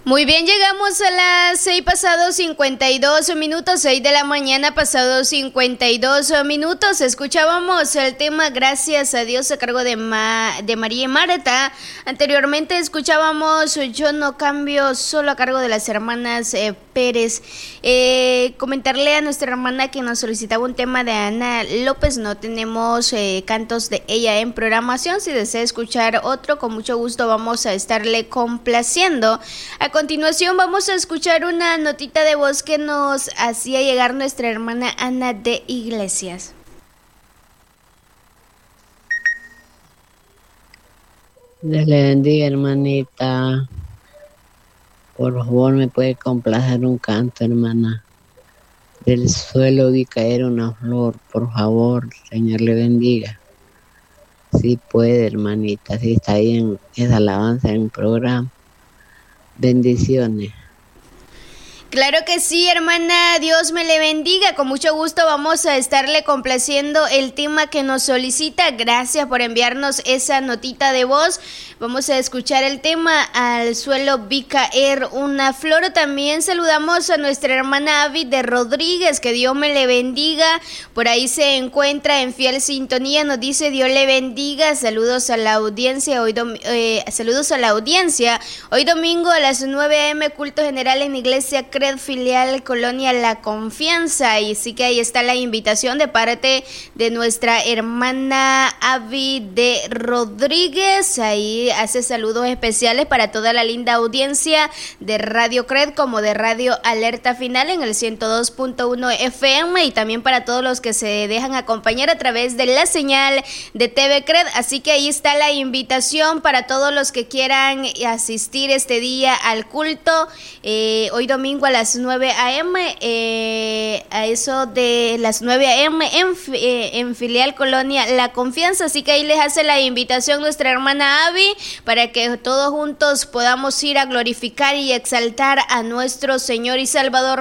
Muy bien, llegamos a las 6 pasados 52 minutos, 6 de la mañana pasados 52 minutos. Escuchábamos el tema Gracias a Dios a cargo de María y Marta. Anteriormente escuchábamos Yo no cambio, solo a cargo de las hermanas Pérez. Comentarle a nuestra hermana que nos solicitaba un tema de Ana López. No tenemos cantos de ella en programación. Si desea escuchar otro, con mucho gusto vamos a estarle complaciendo. A continuación vamos a escuchar una notita de voz que nos hacía llegar nuestra hermana Ana de Iglesias. Dios le bendiga, hermanita. Por favor, me puede complacer un canto, hermana. Del suelo vi caer una flor, por favor, Señor le bendiga. Sí puede, hermanita, sí está bien esa alabanza en el programa. Bendiciones. Claro que sí, hermana, Dios me le bendiga. Con mucho gusto vamos a estarle complaciendo el tema que nos solicita. Gracias por enviarnos esa notita de voz. Vamos a escuchar el tema Al suelo vi caer una flor. También saludamos a nuestra hermana Avi de Rodríguez. Que Dios me le bendiga. Por ahí se encuentra en fiel sintonía. Nos dice Dios le bendiga. Saludos a la audiencia. Saludos a la audiencia. Hoy domingo a las 9 a.m. culto general en Iglesia Cred Filial Colonia La Confianza. Y sí que ahí está la invitación de parte de nuestra hermana Avi de Rodríguez. Ahí hace saludos especiales para toda la linda audiencia de Radio Cred como de Radio Alerta Final en el 102.1 FM y también para todos los que se dejan acompañar a través de la señal de TV Cred. Así que ahí está la invitación para todos los que quieran asistir este día al culto. Hoy domingo a las 9 a.m. A eso de las 9 a.m. en Filial Colonia La Confianza. Así que ahí les hace la invitación nuestra hermana Avi para que todos juntos podamos ir a glorificar y exaltar a nuestro Señor y Salvador